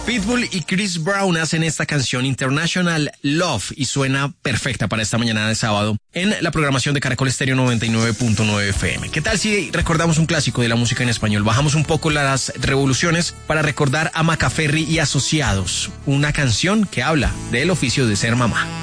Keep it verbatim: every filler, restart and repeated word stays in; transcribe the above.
Pitbull y Chris Brown hacen esta canción International Love y suena perfecta para esta mañana de sábado en la programación de Caracol Estéreo noventa y nueve punto nueve F M. ¿Qué tal si recordamos un clásico de la música en español? Bajamos un poco las revoluciones para recordar a Macaferri y Asociados, una canción que habla del oficio de ser mamá.